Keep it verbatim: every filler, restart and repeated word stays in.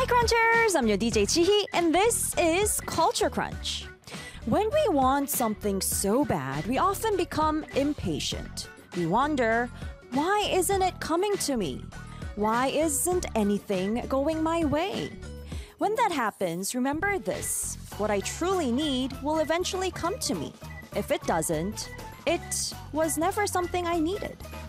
Hi Crunchers! I'm your D J Chihi and this is Culture Crunch. When we want something so bad, we often become impatient. We wonder, why isn't it coming to me? Why isn't anything going my way? When that happens, remember this. What I truly need will eventually come to me. If it doesn't, it was never something I needed.